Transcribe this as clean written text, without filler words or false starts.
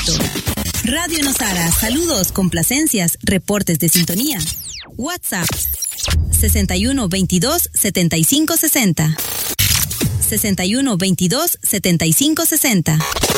Quito. Radio Nosara, saludos, complacencias, reportes de sintonía. WhatsApp 61 22 75 60. 61 22 75 60.